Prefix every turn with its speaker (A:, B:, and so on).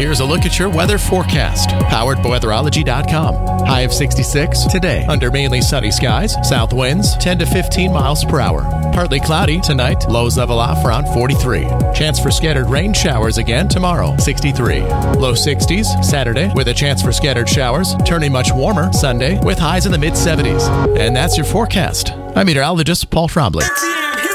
A: here's a look at your weather forecast. Powered by weatherology.com. High of 66 today. Under mainly sunny skies. South winds 10 to 15 miles per hour. Partly cloudy tonight. Lows level off around 43. Chance for scattered rain showers again tomorrow. 63. Low 60s Saturday with a chance for scattered showers. Turning much warmer Sunday with highs in the mid 70s. And that's your forecast. I'm meteorologist Paul Trombley.